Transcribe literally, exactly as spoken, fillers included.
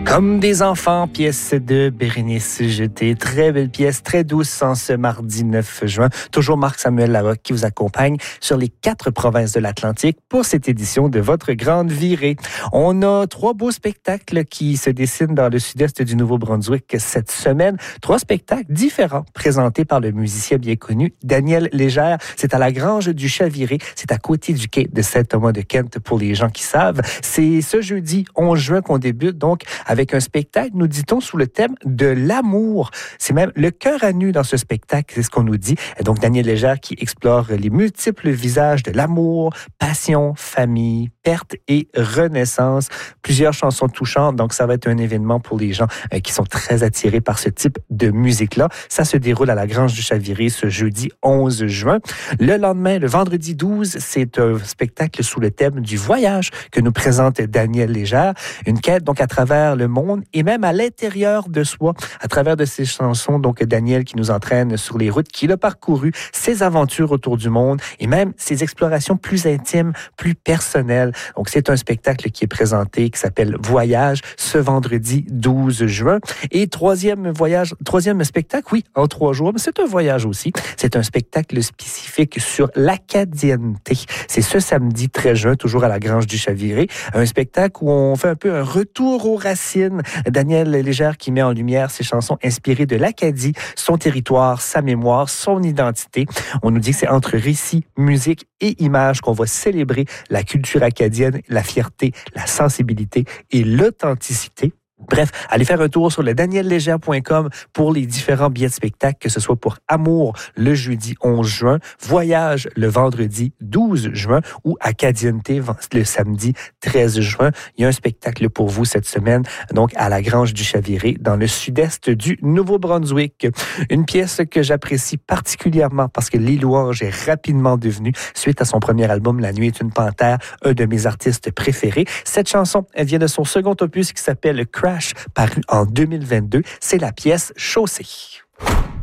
Comme des enfants, pièce de Bérénice Jeté. Très belle pièce, très douce en ce mardi neuf juin. Toujours Marc-Samuel Larocque qui vous accompagne sur les quatre provinces de l'Atlantique pour cette édition de votre grande virée. On a trois beaux spectacles qui se dessinent dans le sud-est du Nouveau-Brunswick cette semaine. Trois spectacles différents présentés par le musicien bien connu Daniel Légère. C'est à la Grange du Chaviré. C'est à côté du quai de Saint-Thomas-de-Kent pour les gens qui savent. C'est ce jeudi onze juin qu'on débute donc avec un spectacle, nous dit-on, sous le thème de l'amour. C'est même le cœur à nu dans ce spectacle, c'est ce qu'on nous dit. Et donc, Daniel Légère qui explore les multiples visages de l'amour, passion, famille, perte et renaissance. Plusieurs chansons touchantes, donc ça va être un événement pour les gens euh, qui sont très attirés par ce type de musique-là. Ça se déroule à la Grange du Chaviré ce jeudi onze juin. Le lendemain, le vendredi douze, c'est un spectacle sous le thème du voyage que nous présente Daniel Légère. Une quête donc à travers le monde et même à l'intérieur de soi, à travers de ses chansons, donc Daniel qui nous entraîne sur les routes qu'il a parcourues, ses aventures autour du monde et même ses explorations plus intimes, plus personnelles. Donc c'est un spectacle qui est présenté, qui s'appelle Voyage, ce vendredi douze juin. Et troisième voyage, troisième spectacle, oui, en trois jours, mais c'est un voyage aussi. C'est un spectacle spécifique sur l'acadienneté. C'est ce samedi treize juin, toujours à la Grange du Chaviré, un spectacle où on fait un peu un retour aux racines. Daniel Légère qui met en lumière ses chansons inspirées de l'Acadie, son territoire, sa mémoire, son identité. On nous dit que c'est entre récit, musique et images qu'on va célébrer la culture acadienne, la fierté, la sensibilité et l'authenticité. Bref, allez faire un tour sur le daniel légère point com pour les différents billets de spectacle, que ce soit pour Amour le jeudi onze juin, Voyage le vendredi douze juin ou Acadienneté le samedi treize juin. Il y a un spectacle pour vous cette semaine, donc à la Grange du Chaviré, dans le sud-est du Nouveau-Brunswick. Une pièce que j'apprécie particulièrement parce que Les Louanges est rapidement devenue, suite à son premier album La Nuit est une panthère, un de mes artistes préférés. Cette chanson, elle vient de son second opus qui s'appelle Crash, paru en deux mille vingt-deux. C'est la pièce Chaussée.